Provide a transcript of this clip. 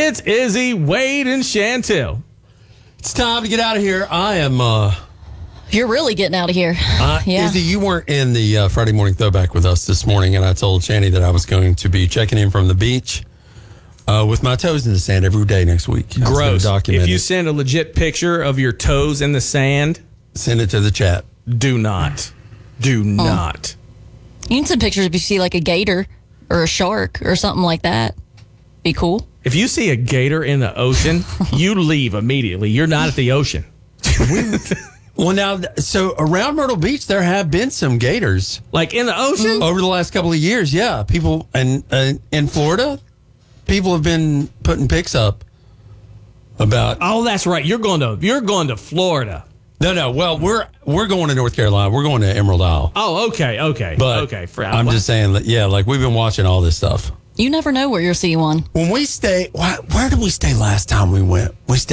It's Izzy, Wade, and Chantel. It's time to get out of here. I am. You're really getting out of here. Yeah. Izzy, you weren't in the Friday morning throwback with us this morning, and I told Channy that I was going to be checking in from the beach with my toes in the sand every day next week. Gross. If you send a legit picture of your toes in the sand, send it to the chat. Do not. Do not. You can send pictures if you see like a gator or a shark or something like that. Be cool. If you see a gator in the ocean, you leave immediately. You're not at the ocean. Well, now, so around Myrtle Beach, there have been some gators. Like in the ocean? Over the last couple of years, yeah. People, and in Florida, people have been putting pics up about. Oh, that's right. You're going to Florida. No. Well, we're going to North Carolina. We're going to Emerald Isle. Oh, okay. But okay. I'm just saying that, yeah, like we've been watching all this stuff. You never know where you'll see one. When we stay, where did we stay last time we went? We stayed